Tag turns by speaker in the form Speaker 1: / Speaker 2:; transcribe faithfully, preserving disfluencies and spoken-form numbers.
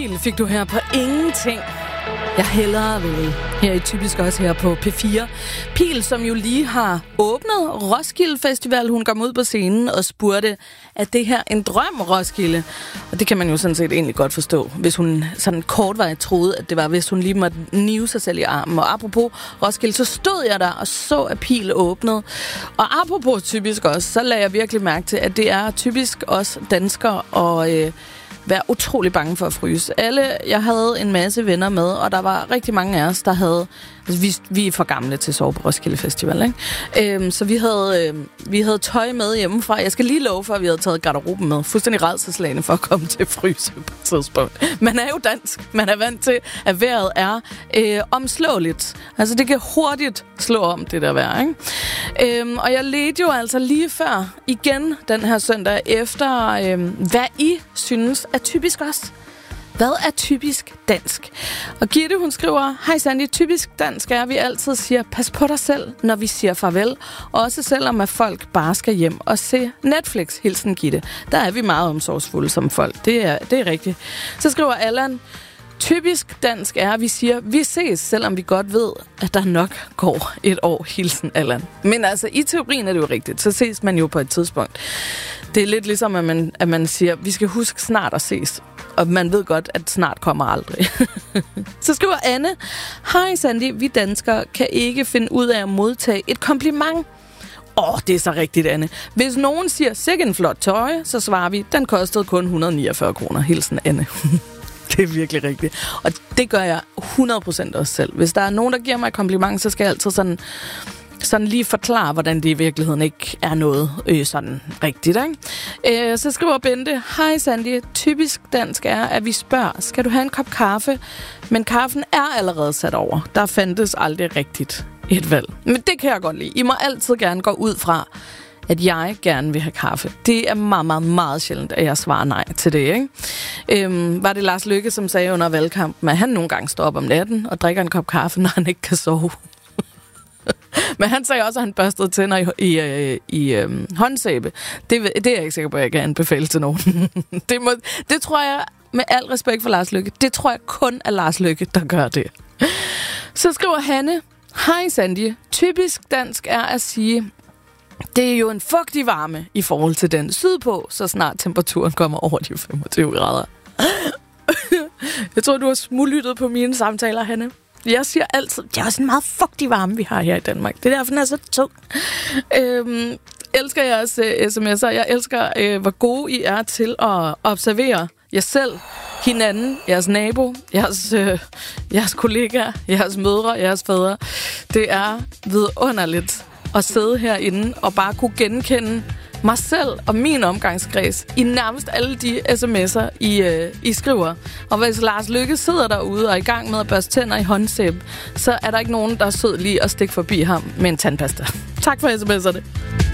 Speaker 1: Pil fik du her på Ingenting. Jeg hellere vil her i Typisk også her på P fire. Pil, som jo lige har åbnet Roskilde Festival, hun kom ud på scenen og spurgte, at det her en drøm, Roskilde? Og det kan man jo sådan set egentlig godt forstå, hvis hun sådan kortvarigt troede, at det var, hvis hun lige måtte nive sig selv i armen. Og apropos Roskilde, så stod jeg der og så, at Pil åbnede. Og apropos Typisk også, så lagde jeg virkelig mærke til, at det er typisk os danskere og øh, være utrolig bange for at fryse. Alle, jeg havde en masse venner med, og der var rigtig mange af os, der havde... Altså, vi, vi er for gamle til at sove på Roskilde Festival, ikke? Øhm, så vi havde, øhm, vi havde tøj med hjemmefra. Jeg skal lige love for, at vi havde taget garderoben med. Fuldstændig rædselslagende for at komme til at fryse på et tidspunkt. Man er jo dansk. Man er vant til, at vejret er øh, omslåeligt. Altså, det kan hurtigt slå om, det der vejr, ikke? Øhm, og jeg ledte jo altså lige før, igen den her søndag, efter øh, hvad I synes er typisk os. Hvad er typisk dansk? Og Gitte, hun skriver, hej Sandy, typisk dansk er, at vi altid siger, pas på dig selv, når vi siger farvel. Også selvom at folk bare skal hjem og se Netflix. Hilsen Gitte. Der er vi meget omsorgsfulde som folk. Det er, det er rigtigt. Så skriver Allan, typisk dansk er, at vi siger, vi ses, selvom vi godt ved, at der nok går et år. Hilsen Allan. Men altså, i teorien er det jo rigtigt. Så ses man jo på et tidspunkt. Det er lidt ligesom, at man, at man siger, vi skal huske snart at ses. Og man ved godt, at snart kommer aldrig. Så skriver Anne, hej Sandy, vi danskere kan ikke finde ud af at modtage et kompliment. Åh, oh, det er så rigtigt, Anne. Hvis nogen siger, sikke en flot tøj, så svarer vi, den kostede kun et hundrede og niogfyrre kroner. Hilsen Anne. Det er virkelig rigtigt. Og det gør jeg hundrede procent også selv. Hvis der er nogen, der giver mig et kompliment, så skal jeg altid sådan... sådan lige forklare, hvordan det i virkeligheden ikke er noget øh, sådan rigtigt, ikke? Øh, så skriver Bente, hej Sandy, typisk dansk er, at vi spørger, skal du have en kop kaffe? Men kaffen er allerede sat over. Der fandtes aldrig rigtigt et valg. Men det kan jeg godt lide. I må altid gerne gå ud fra, at jeg gerne vil have kaffe. Det er meget, meget, meget sjældent, at jeg svarer nej til det, ikke? Øhm, var det Lars Løkke, som sagde under valgkampen, at han nogle gange står op om natten og drikker en kop kaffe, når han ikke kan sove? Men han sagde også, at han børstede tænder i, i, i, i øhm, håndsæbe. Det, det er jeg ikke sikker på, at jeg kan anbefale til nogen. det, må, det tror jeg, med al respekt for Lars Løkke, det tror jeg kun er Lars Løkke, der gør det. Så skriver Hanne, hej Sandy, typisk dansk er at sige, det er jo en fugtig varme i forhold til den sydpå, så snart temperaturen kommer over de femogtyve grader. Jeg tror, du har smuglyttet på mine samtaler, Hanne. Jeg siger altid, det er også en meget fugtig varme, vi har her i Danmark. Det er derfor, den er så tung. Øhm, elsker jeres uh, sms'er. Jeg elsker, uh, hvor gode I er til at observere jer selv, hinanden, jeres nabo, jeres, uh, jeres kollegaer, jeres mødre, jeres fædre. Det er vidunderligt at sidde herinde og bare kunne genkende mig selv og min omgangskreds i nærmest alle de sms'er, I, øh, I skriver. Og hvis Lars Løkke sidder derude og er i gang med at børste tænder i håndsæbe, så er der ikke nogen, der er sød lige at stikke forbi ham med en tandpasta. Tak for sms'erne.